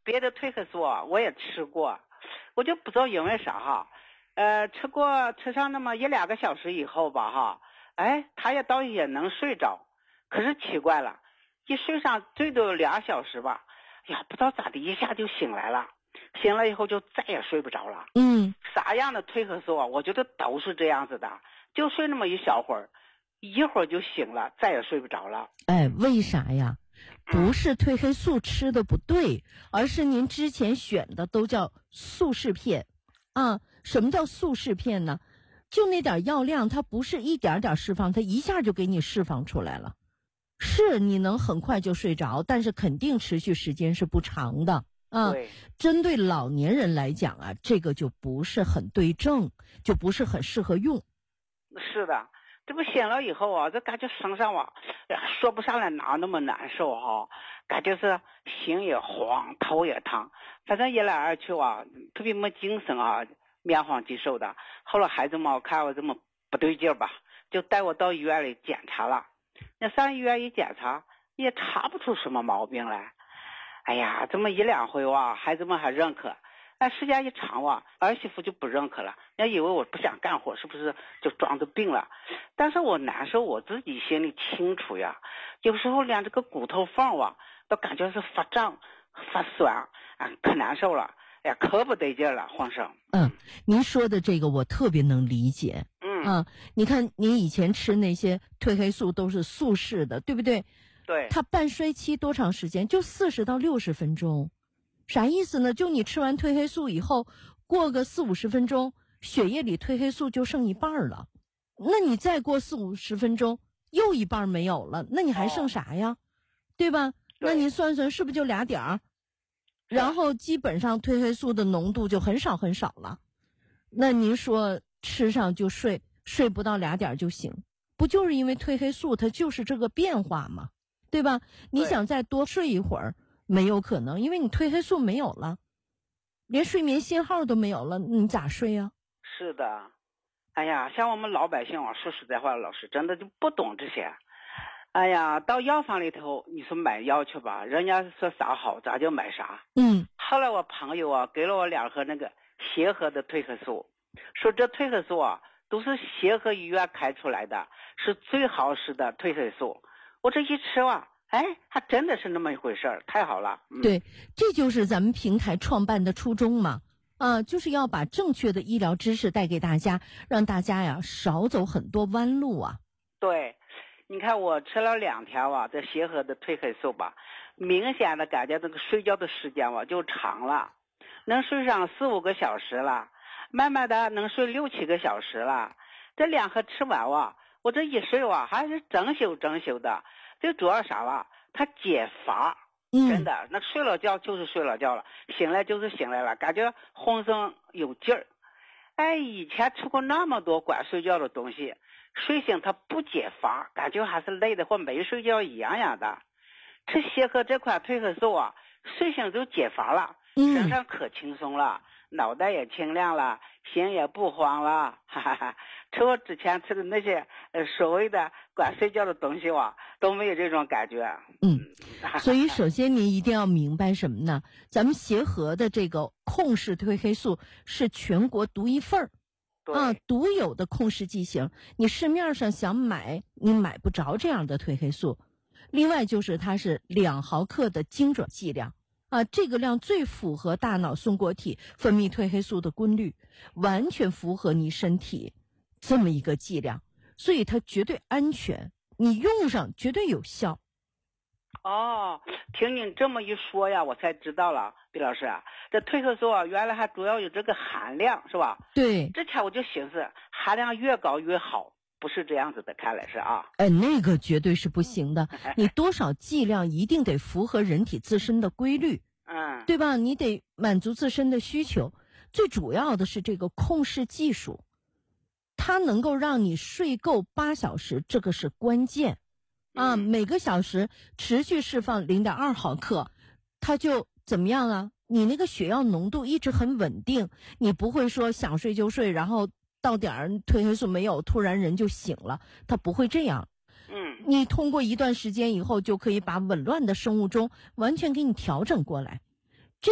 别的褪黑素我也吃过，我就不知道因为啥哈，吃上那么1-2个小时以后吧哈，他也倒也能睡着，可是奇怪了，一睡上最多2小时吧，不知道咋的一下就醒来了，醒了以后就再也睡不着了。啥样的褪黑素我觉得都是这样子的，就睡那么一小会儿，一会儿就醒了，再也睡不着了。 为啥呀？不是褪黑素吃的不对，而是您之前选的都叫速释片啊。什么叫速释片呢？就那点药量，它不是一点点释放，它一下就给你释放出来了。是你能很快就睡着，但是肯定持续时间是不长的啊。 对， 针对老年人来讲啊，这个就不是很对症，就不是很适合用。 是的，这不醒了以后这感觉身上说不上来哪那么难受感觉是心也慌，头也疼，反正一来二去特别没精神面黄肌瘦的。后来孩子们看我这么不对劲吧，就带我到医院里检查了。那上医院一检查，也查不出什么毛病来。这么1-2回孩子们还认可。时间一长儿媳妇就不认可了，人家以为我不想干活，是不是就装着病了？但是我难受，我自己心里清楚呀。有时候连这个骨头缝都感觉是发胀发酸可难受了，可不得劲了，浑身。 您说的这个我特别能理解。你看您以前吃那些褪黑素都是速释的，对不对？ 对。 它半衰期多长时间？就40到60分钟。啥意思呢？就你吃完褪黑素以后，过个40-50分钟，血液里褪黑素就剩一半了。那你再过40-50分钟，又一半没有了，那你还剩啥呀？对吧？那你算算是不是就2点儿？然后基本上褪黑素的浓度就很少很少了。那您说吃上就睡不到2点就醒，不就是因为褪黑素它就是这个变化吗？对吧？你想再多睡一会儿没有可能，因为你褪黑素没有了，连睡眠信号都没有了，你咋睡啊？ 是的。像我们老百姓说实在话，老师真的就不懂这些。到药房里头你说买药去吧，人家说啥好咱就买啥。后来我朋友给了我2盒那个协和的褪黑素，说这褪黑素都是协和医院开出来的，是最好使的褪黑素。我这一吃还真的是那么一回事儿，太好了。 对，这就是咱们平台创办的初衷嘛。就是要把正确的医疗知识带给大家，让大家呀少走很多弯路啊。 对，你看我吃了2条这协和的褪黑素吧，明显的感觉这个睡觉的时间就长了，能睡上4-5个小时了，慢慢的能睡6-7个小时了。这2盒吃完我这一睡还是整宿的。最主要啥它解乏。真的，那睡了觉就是睡了觉了，醒来就是醒来了，感觉浑身有劲儿。以前吃过那么多管睡觉的东西，睡醒它不解乏，感觉还是累的或没睡觉一样的。吃协和这款褪黑素睡醒就解乏了，身上可轻松了，脑袋也清亮了，心也不慌了，哈哈哈。吃我之前吃的那些所谓的管睡觉的东西都没有这种感觉。 所以首先您一定要明白什么呢？咱们协和的这个控式褪黑素是全国独一份儿独有的控制剂型，你市面上想买你买不着这样的褪黑素。另外就是它是2毫克的精准剂量这个量最符合大脑松果体分泌褪黑素的规律，完全符合你身体这么一个剂量，所以它绝对安全，你用上绝对有效。 听你这么一说呀，我才知道了，毕老师这褪黑素原来还主要有这个含量是吧？ 对， 之前我就寻思含量越高越好，不是这样子的，看来是那个绝对是不行的。你多少剂量一定得符合人体自身的规律，对吧？你得满足自身的需求。最主要的是这个控制技术，它能够让你睡够8小时，这个是关键每个小时持续释放0.2毫克，它就怎么样你那个血药浓度一直很稳定，你不会说想睡就睡，然后到点儿褪黑素没有，突然人就醒了，它不会这样。你通过一段时间以后，就可以把紊乱的生物钟完全给你调整过来。